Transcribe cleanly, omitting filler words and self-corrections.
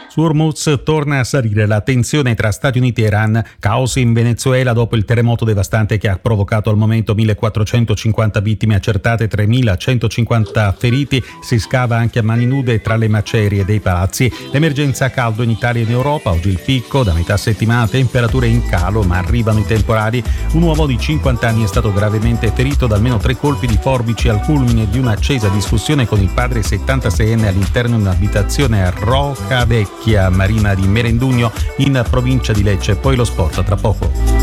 Su Hormuz torna a salire la tensione tra Stati Uniti e Iran, caos in Venezuela dopo il terremoto devastante che ha provocato al momento 1450 vittime accertate, 3150 feriti, si scava anche a mani nude tra le macerie dei palazzi. L'emergenza caldo in Italia e in Europa, oggi il picco, da metà settimana temperature in calo ma arrivano i temporali. Un uomo di 50 anni è stato gravemente ferito da almeno 3 colpi di forbici al culmine di un'accesa discussione con il padre 76enne all'interno di un'abitazione a Rocavecchia, marina di Merendugno, in provincia di Lecce. Poi lo sport tra poco.